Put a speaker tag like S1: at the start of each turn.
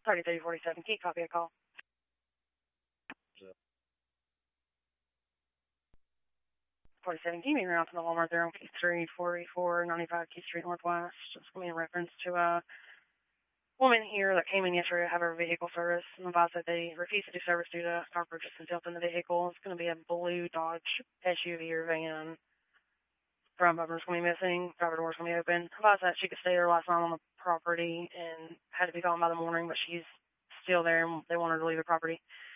S1: 30-30-47. Key, copy a call. 47 Key, moving around to the Walmart there on Key Street, 48495 Key Street Northwest. Just going in reference to a woman here that came in yesterday to have her vehicle service and advised that they refused to do service due to car purchase and tilt in the vehicle. It's going to be a blue Dodge SUV or van. Front bumper's going to be missing. Driver door's going to be open. Advised that she could stay there last night on the property and had to be gone by the morning, but she's still there and they want her to leave the property.